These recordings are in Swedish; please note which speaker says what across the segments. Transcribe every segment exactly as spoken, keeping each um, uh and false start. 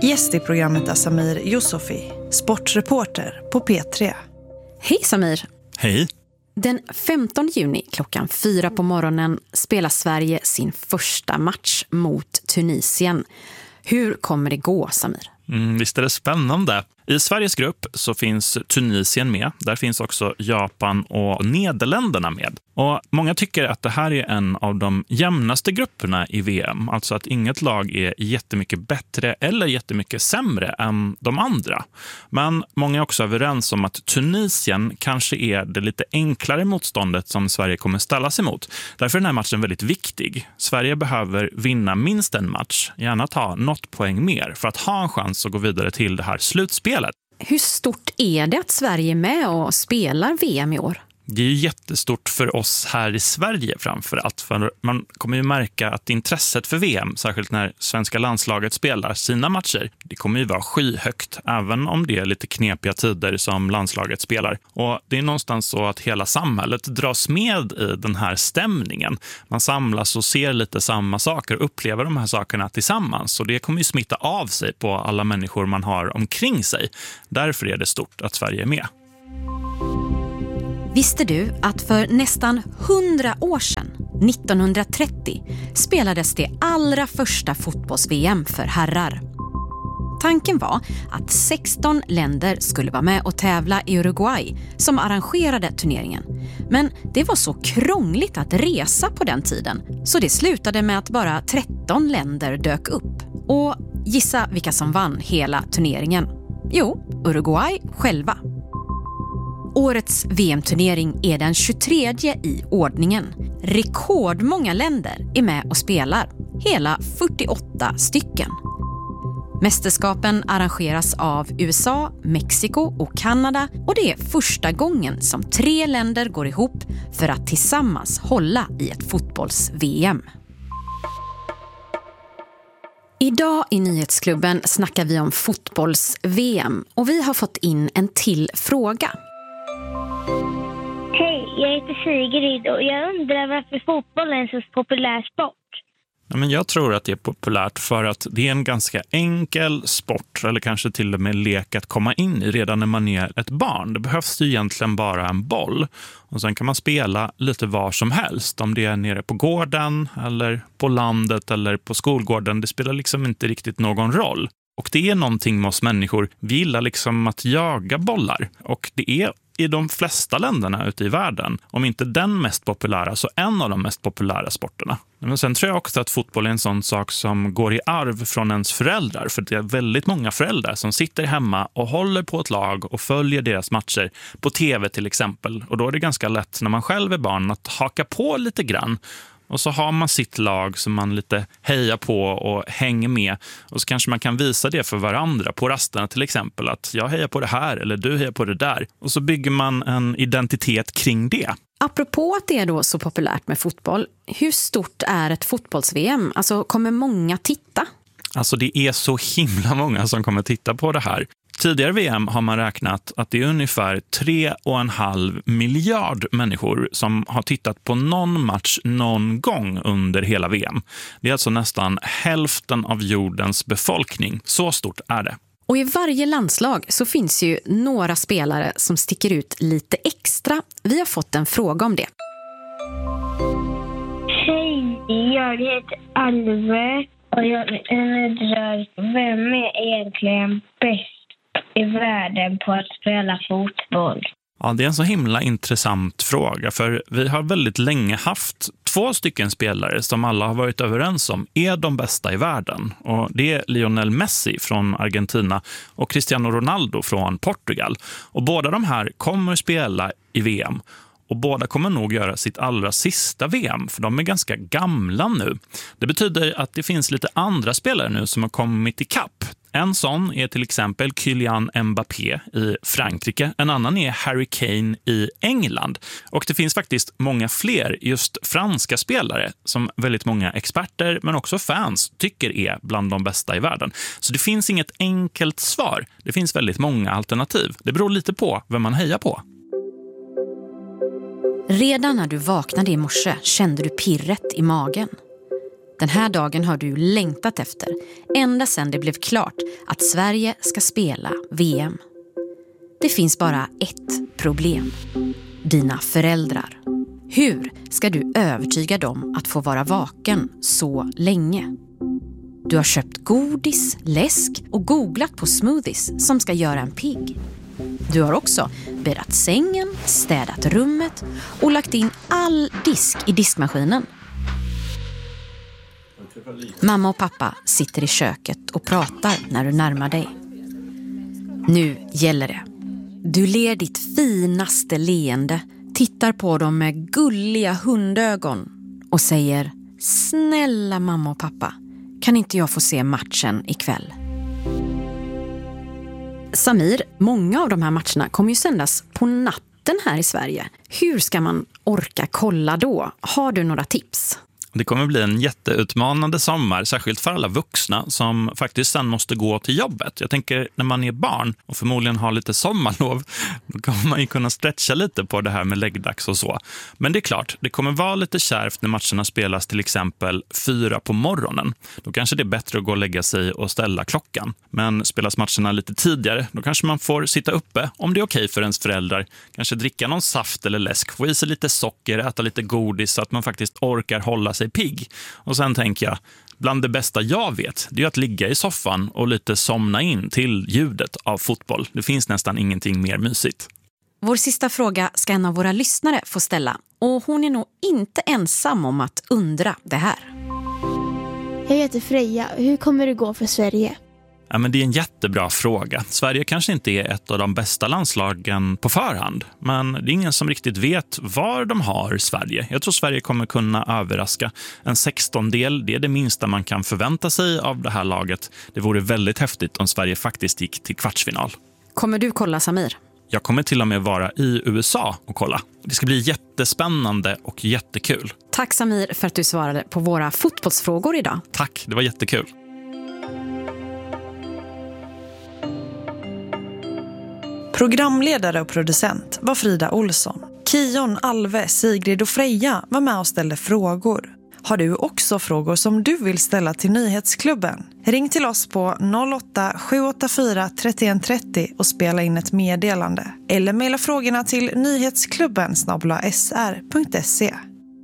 Speaker 1: Gäst i programmet är Samir Youssofi, sportreporter på P tre.
Speaker 2: Hej Samir!
Speaker 3: Hej!
Speaker 2: Den femtonde juni klockan fyra på morgonen spelar Sverige sin första match mot Tunisien. Hur kommer det gå, Samir?
Speaker 3: Mm, visst är det spännande. I Sveriges grupp så finns Tunisien med. Där finns också Japan och Nederländerna med. Och många tycker att det här är en av de jämnaste grupperna i V M. Alltså att inget lag är jättemycket bättre eller jättemycket sämre än de andra. Men många är också överens om att Tunisien kanske är det lite enklare motståndet som Sverige kommer ställa sig mot. Därför är den här matchen väldigt viktig. Sverige behöver vinna minst en match, gärna ta något poäng mer för att ha en chans att gå vidare till det här slutspelet.
Speaker 2: Hur stort är det att Sverige är med och spelar V M i år?
Speaker 3: Det är ju jättestort för oss här i Sverige framför allt. För man kommer ju märka att intresset för V M, särskilt när svenska landslaget spelar sina matcher, det kommer ju vara skyhögt, även om det är lite knepiga tider som landslaget spelar. Och det är någonstans så att hela samhället dras med i den här stämningen. Man samlas och ser lite samma saker och upplever de här sakerna tillsammans. Och det kommer ju smitta av sig på alla människor man har omkring sig. Därför är det stort att Sverige är med.
Speaker 2: Visste du att för nästan hundra år sedan, nittonhundratrettio, spelades det allra första fotbolls-V M för herrar? Tanken var att sexton länder skulle vara med och tävla i Uruguay som arrangerade turneringen. Men det var så krångligt att resa på den tiden så det slutade med att bara tretton länder dök upp. Och gissa vilka som vann hela turneringen? Jo, Uruguay själva. Årets V M-turnering är den tjugotredje i ordningen. Rekordmånga länder är med och spelar. Hela fyrtioåtta stycken. Mästerskapen arrangeras av U S A, Mexiko och Kanada och det är första gången som tre länder går ihop för att tillsammans hålla i ett fotbolls-V M. Idag i Nyhetsklubben snackar vi om fotbolls-V M och vi har fått in en till fråga.
Speaker 4: Hej, jag heter Sigrid och jag undrar varför fotboll är en så populär sport.
Speaker 3: Ja, men jag tror att det är populärt för att det är en ganska enkel sport eller kanske till och med lek att komma in i redan när man är ett barn. Det behövs ju egentligen bara en boll och sen kan man spela lite var som helst. Om det är nere på gården eller på landet eller på skolgården, det spelar liksom inte riktigt någon roll. Och det är någonting med oss människor, vi gillar liksom att jaga bollar och det är i de flesta länderna ute i världen, om inte den mest populära så en av de mest populära sporterna. Men sen tror jag också att fotboll är en sån sak som går i arv från ens föräldrar, för det är väldigt många föräldrar som sitter hemma och håller på ett lag och följer deras matcher på tv till exempel. Och då är det ganska lätt när man själv är barn att haka på lite grann. Och så har man sitt lag som man lite hejar på och hänger med. Och så kanske man kan visa det för varandra på rasterna till exempel. Att jag hejar på det här eller du hejar på det där. Och så bygger man en identitet kring det.
Speaker 2: Apropå att det är då så populärt med fotboll, hur stort är ett fotbolls-V M? Alltså kommer många titta?
Speaker 3: Alltså det är så himla många som kommer titta på det här. Tidigare V M har man räknat att det är ungefär tre och en halv miljard människor som har tittat på någon match någon gång under hela V M. Det är alltså nästan hälften av jordens befolkning. Så stort är det.
Speaker 2: Och i varje landslag så finns ju några spelare som sticker ut lite extra. Vi har fått en fråga om det.
Speaker 4: Hej, jag heter Alve och jag undrar vem är egentligen bäst i världen på att spela fotboll?
Speaker 3: Ja, det är en så himla intressant fråga för vi har väldigt länge haft två stycken spelare som alla har varit överens om är de bästa i världen. Och det är Lionel Messi från Argentina och Cristiano Ronaldo från Portugal. Och båda de här kommer spela i V M. Och båda kommer nog göra sitt allra sista V M, för de är ganska gamla nu. Det betyder att det finns lite andra spelare nu som har kommit i kapp. En sån är till exempel Kylian Mbappé i Frankrike. En annan är Harry Kane i England. Och det finns faktiskt många fler just franska spelare som väldigt många experter men också fans tycker är bland de bästa i världen. Så det finns inget enkelt svar. Det finns väldigt många alternativ. Det beror lite på vem man hejar på.
Speaker 2: Redan när du vaknade i morse kände du pirret i magen. Den här dagen har du längtat efter, ända sedan det blev klart att Sverige ska spela V M. Det finns bara ett problem. Dina föräldrar. Hur ska du övertyga dem att få vara vaken så länge? Du har köpt godis, läsk och googlat på smoothies som ska göra en pigg. Du har också bäddat sängen, städat rummet och lagt in all disk i diskmaskinen. Mamma och pappa sitter i köket och pratar när du närmar dig. Nu gäller det. Du ler ditt finaste leende, tittar på dem med gulliga hundögon och säger: snälla mamma och pappa, kan inte jag få se matchen ikväll? Samir, många av de här matcherna kommer ju sändas på natten här i Sverige. Hur ska man orka kolla då? Har du några tips?
Speaker 3: Det kommer bli en jätteutmanande sommar, särskilt för alla vuxna som faktiskt sen måste gå till jobbet. Jag tänker när man är barn och förmodligen har lite sommarlov, då kommer man ju kunna stretcha lite på det här med läggdags och så. Men det är klart, det kommer vara lite kärvt när matcherna spelas till exempel fyra på morgonen. Då kanske det är bättre att gå och lägga sig och ställa klockan. Men spelas matcherna lite tidigare, då kanske man får sitta uppe om det är okej för ens föräldrar. Kanske dricka någon saft eller läsk, få i sig lite socker, äta lite godis så att man faktiskt orkar hålla sig pigg. Och sen tänker jag, bland det bästa jag vet, det är att ligga i soffan och lite somna in till ljudet av fotboll. Det finns nästan ingenting mer mysigt.
Speaker 2: Vår sista fråga ska en av våra lyssnare få ställa. Och hon är nog inte ensam om att undra det här.
Speaker 5: Jag heter Freja. Hur kommer det gå för Sverige?
Speaker 3: Ja, men det är en jättebra fråga. Sverige kanske inte är ett av de bästa landslagen på förhand. Men det är ingen som riktigt vet var de har Sverige. Jag tror Sverige kommer kunna överraska. En sextondel, det är det minsta man kan förvänta sig av det här laget. Det vore väldigt häftigt om Sverige faktiskt gick till kvartsfinal.
Speaker 2: Kommer du kolla, Samir?
Speaker 3: Jag kommer till och med vara i U S A och kolla. Det ska bli jättespännande och jättekul.
Speaker 2: Tack Samir för att du svarade på våra fotbollsfrågor idag.
Speaker 3: Tack, det var jättekul.
Speaker 1: Programledare och producent var Frida Olsson. Kion, Alve, Sigrid och Freja var med och ställde frågor. Har du också frågor som du vill ställa till Nyhetsklubben? Ring till oss på noll åtta sju åtta fyra tre ett tre noll och spela in ett meddelande. Eller mejla frågorna till nyhetsklubben snabel-a s r punkt se.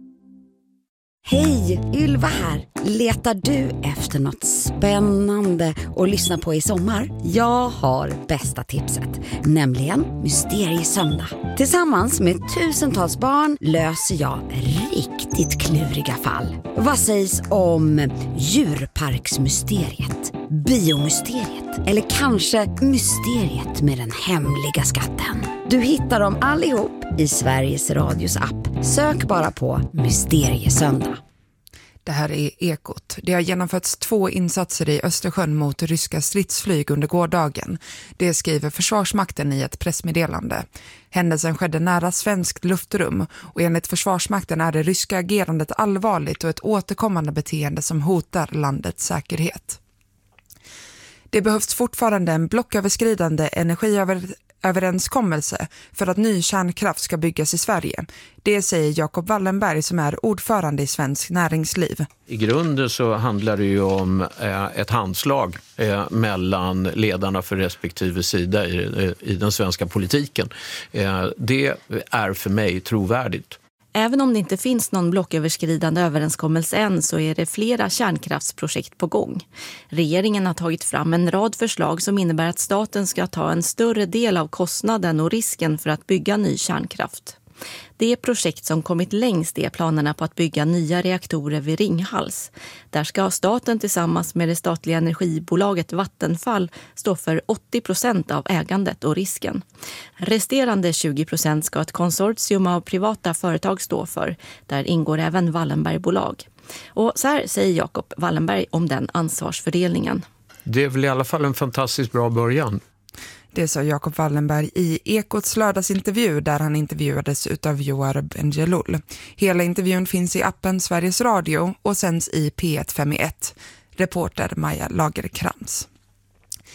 Speaker 6: Hej, Ylva här. Letar du efter något spännande att lyssna på i sommar? Jag har bästa tipset, nämligen Mysteriesöndag. Tillsammans med tusentals barn löser jag riktigt kluriga fall. Vad sägs om djurparksmysteriet, biomysteriet eller kanske mysteriet med den hemliga skatten? Du hittar dem allihop i Sveriges Radios app. Sök bara på Mysteriesöndag.
Speaker 7: Det här är Ekot. Det har genomförts två insatser i Östersjön mot ryska stridsflyg under gårdagen. Det skriver Försvarsmakten i ett pressmeddelande. Händelsen skedde nära svenskt luftrum och enligt Försvarsmakten är det ryska agerandet allvarligt och ett återkommande beteende som hotar landets säkerhet. Det behövs fortfarande en blocköverskridande energiöverenskommelse för att ny kärnkraft ska byggas i Sverige. Det säger Jakob Wallenberg som är ordförande i Svensk Näringsliv.
Speaker 8: I grunden så handlar det ju om ett handslag mellan ledarna för respektive sida i, i den svenska politiken. Det är för mig trovärdigt.
Speaker 9: Även om det inte finns någon blocköverskridande överenskommelse än så är det flera kärnkraftsprojekt på gång. Regeringen har tagit fram en rad förslag som innebär att staten ska ta en större del av kostnaden och risken för att bygga ny kärnkraft. Det projekt som kommit längst är planerna på att bygga nya reaktorer vid Ringhals. Där ska staten tillsammans med det statliga energibolaget Vattenfall stå för åttio procent av ägandet och risken. Resterande tjugo procent ska ett konsortium av privata företag stå för. Där ingår även Wallenbergbolag. Och så här säger Jakob Wallenberg om den ansvarsfördelningen.
Speaker 8: Det är väl i alla fall en fantastiskt bra början.
Speaker 7: Det sa Jakob Wallenberg i Ekots lördagsintervju där han intervjuades utav Joar Bendjelloul. Hela intervjun finns i appen Sveriges Radio och sänds i P ett fem ett. Reporter Maja Lagerkrans.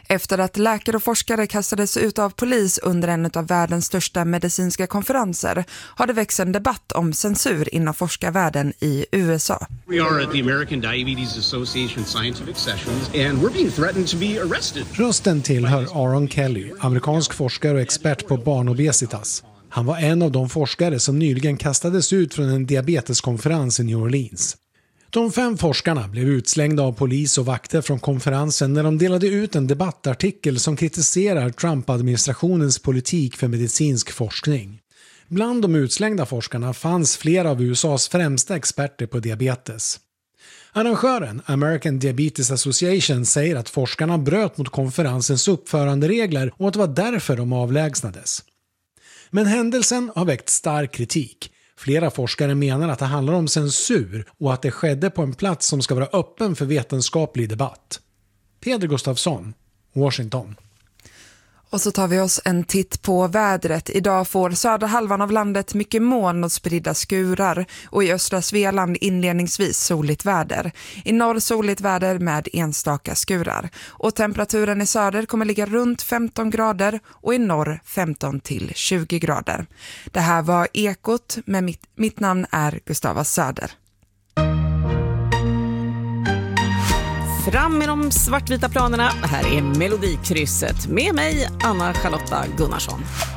Speaker 7: Efter att läkare och forskare kastades ut av polis under en av världens största medicinska konferenser har det växt en debatt om censur inom forskarvärlden i U S A.
Speaker 10: We are at the American Diabetes Association Scientific Sessions and we're being threatened to be arrested.
Speaker 11: Rösten tillhör Aaron Kelly, amerikansk forskare och expert på barnobesitas. Han var en av de forskare som nyligen kastades ut från en diabeteskonferens i New Orleans. De fem forskarna blev utslängda av polis och vakter från konferensen när de delade ut en debattartikel som kritiserar Trump-administrationens politik för medicinsk forskning. Bland de utslängda forskarna fanns flera av U S A:s främsta experter på diabetes. Arrangören American Diabetes Association säger att forskarna bröt mot konferensens uppföranderegler och att det var därför de avlägsnades. Men händelsen har väckt stark kritik. Flera forskare menar att det handlar om censur och att det skedde på en plats som ska vara öppen för vetenskaplig debatt. Peder Gustafsson, Washington.
Speaker 7: Och så tar vi oss en titt på vädret. Idag får södra halvan av landet mycket moln och spridda skurar och i östra Svealand inledningsvis soligt väder. I norr soligt väder med enstaka skurar. Och temperaturen i söder kommer ligga runt femton grader och i norr femton till tjugo grader. Det här var Ekot, med mitt, mitt namn är Gustava Söder.
Speaker 12: Fram med de svartvita planerna. Här är Melodikrysset med mig, Anna Charlotta Gunnarsson.